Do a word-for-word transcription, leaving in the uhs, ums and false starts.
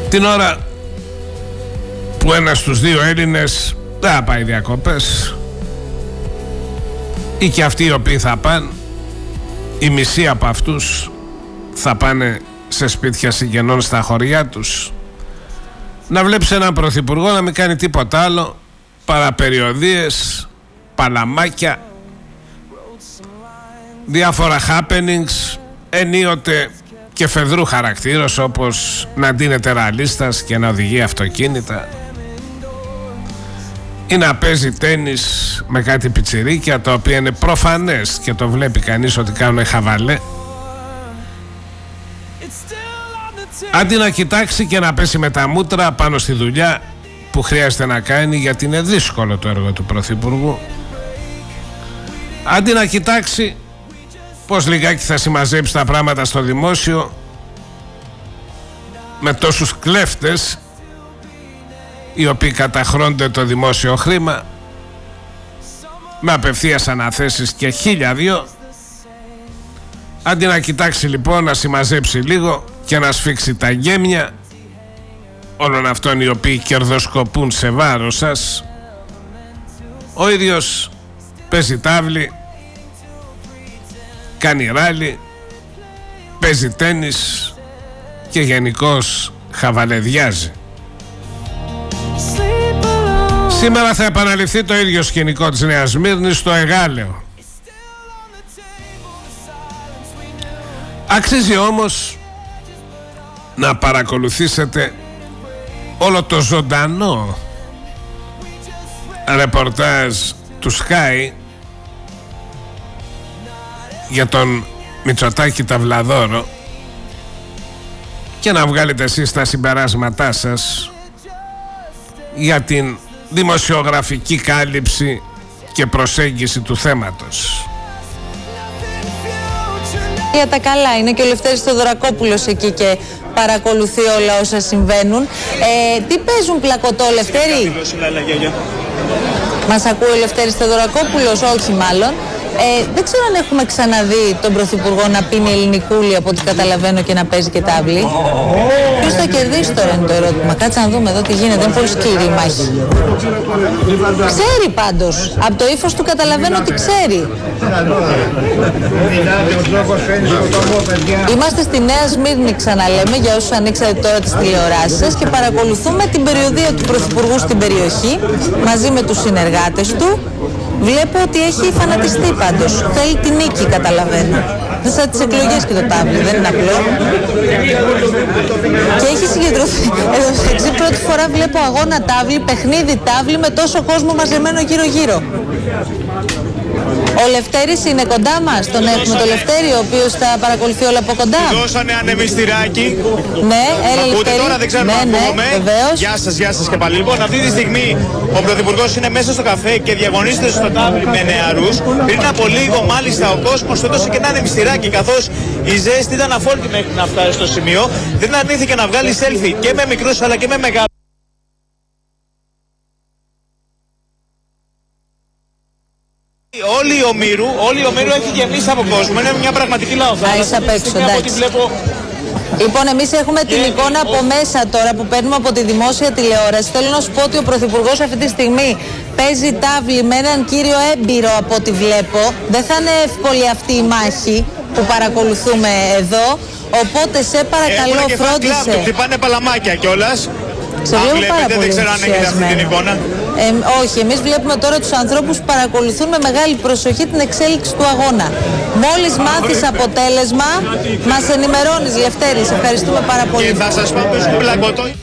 Την ώρα που ένας στους δύο Έλληνες δεν θα πάει διακοπές, ή και αυτοί οι οποίοι θα πάνε, η μισή από αυτούς θα πάνε σε σπίτια συγγενών στα χωριά τους, να βλέπεις έναν πρωθυπουργό να μην κάνει τίποτα άλλο παρά περιοδίες, παλαμάκια, διάφορα happenings, ενίοτε και φεδρού χαρακτήρος, όπως να ντύνεται ραλίστας και να οδηγεί αυτοκίνητα ή να παίζει τένις με κάτι πιτσιρίκια, τα οποία είναι προφανές και το βλέπει κανείς ότι κάνουν χαβαλέ, αντί να κοιτάξει και να πέσει με τα μούτρα πάνω στη δουλειά που χρειάζεται να κάνει, γιατί είναι δύσκολο το έργο του Πρωθυπουργού. Αντί να κοιτάξει πως λιγάκι θα συμμαζέψει τα πράγματα στο δημόσιο με τόσους κλέφτες οι οποίοι καταχρώνται το δημόσιο χρήμα με απευθείας αναθέσεις και χίλια δυο, αντί να κοιτάξει λοιπόν να συμμαζέψει λίγο και να σφίξει τα γέμια όλων αυτών οι οποίοι κερδοσκοπούν σε βάρος σας, ο ίδιος παίζει τάβλη, κάνει ράλι, παίζει τένις και γενικώς χαβαλεδιάζει. Σήμερα θα επαναληφθεί το ίδιο σκηνικό της Νέας Σμύρνης στο Εγάλεο. Αξίζει όμως να παρακολουθήσετε όλο το ζωντανό ρεπορτάζ του Sky για τον Μητσοτάκη Ταυλαδόρο και να βγάλετε εσείς τα συμπεράσματά σας για την δημοσιογραφική κάλυψη και προσέγγιση του θέματος. Για τα καλά είναι και ο Λευτέρης Θεοδωρακόπουλος εκεί και παρακολουθεί όλα όσα συμβαίνουν. Ε, τι παίζουν πλακωτό, Λευτέρη? Μας ακούει ο Λευτέρης Θεοδωρακόπουλος? Όχι μάλλον. Ε, δεν ξέρω αν έχουμε ξαναδεί τον Πρωθυπουργό να πίνει ελληνικούλη, από ό,τι καταλαβαίνω, και να παίζει και τάβλη. Ποιος θα κερδίσει τώρα είναι το ερώτημα. Κάτσε να δούμε εδώ τι γίνεται. Είναι πολύ σκληρή η μάχη. Ξέρει πάντως. Από το ύφος του καταλαβαίνω ότι ξέρει. Είμαστε στη Νέα Σμύρνη, ξαναλέμε, για όσους ανοίξατε τώρα τις τηλεοράσεις σας, και παρακολουθούμε την περιοδεία του Πρωθυπουργού στην περιοχή μαζί με τους συνεργάτες του. Βλέπω ότι έχει φανατιστεί πάντως. Θέλει την νίκη, καταλαβαίνω. Δεν σαν τις εκλογές και το τάβλι, δεν είναι απλό. Και έχει συγκεντρωθεί. Εδώ μεταξύ πρώτη φορά βλέπω αγώνα τάβλι, παιχνίδι τάβλι με τόσο κόσμο μαζεμένο γύρω-γύρω. Ο Λευτέρης είναι κοντά μας, τον έχουμε το Λευτέρη, ο οποίος θα παρακολουθεί όλα από κοντά. Δώσανε ανεμιστηράκι. Ναι, έλα Λευτέρη. Τώρα δεν ξέρουμε ναι, να πούμε. Ναι, γεια σας, γεια σας και πάλι. Λοιπόν, αυτή τη στιγμή ο Πρωθυπουργός είναι μέσα στο καφέ και διαγωνίζεται στο τάβλι με νεαρούς. Πριν από λίγο, μάλιστα, ο κόσμος του έδωσε και ένα ανεμιστηράκι, καθώς η ζέστη ήταν αφόρητη μέχρι να φτάσει στο σημείο. Δεν αρνήθηκε να βγάλει selfie και με μικρούς αλλά και με μεγάλους. Όλη η Ομήρου, όλη η Ομήρου έχει γεμίσει από κόσμο. Είναι μια πραγματική λαοθάλασσα. Α, είσαι απ' έξω, εντάξει. Βλέπω... Λοιπόν, εμείς έχουμε την εικόνα από μέσα τώρα που παίρνουμε από τη δημόσια τηλεόραση. Θέλω να σου πω ότι ο Πρωθυπουργός αυτή τη στιγμή παίζει τάβλη με έναν κύριο έμπειρο, από ό,τι βλέπω. Δεν θα είναι εύκολη αυτή η μάχη που παρακολουθούμε εδώ. Οπότε σε παρακαλώ, φρόντισε. Του χτυπάνε παλαμάκια κιόλας. Σε βλέπω πάρα πολύ δεν ξέρω αν έχετε αυτή την εικόνα. Ε, όχι, εμείς βλέπουμε τώρα τους ανθρώπους που παρακολουθούν με μεγάλη προσοχή την εξέλιξη του αγώνα. Μόλις μάθεις αποτέλεσμα, μας ενημερώνεις, Λευτέρη. Σε ευχαριστούμε πάρα πολύ. Και θα σας πω πως πλακωτό.